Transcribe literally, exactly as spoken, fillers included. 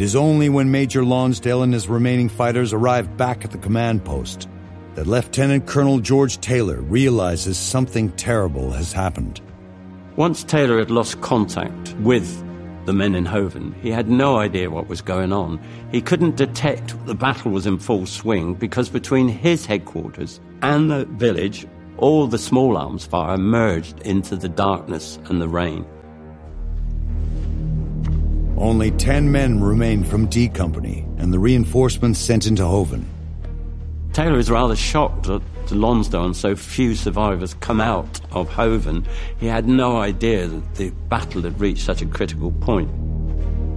is only when Major Lonsdale and his remaining fighters arrive back at the command post that Lieutenant Colonel George Taylor realizes something terrible has happened. Once Taylor had lost contact with the men in Hoven, he had no idea what was going on. He couldn't detect the battle was in full swing because between his headquarters and the village, all the small arms fire merged into the darkness and the rain. Only ten men remain from D Company and the reinforcements sent into Hoven. Taylor is rather shocked that Lonsdale and so few survivors come out of Hoven. He had no idea that the battle had reached such a critical point.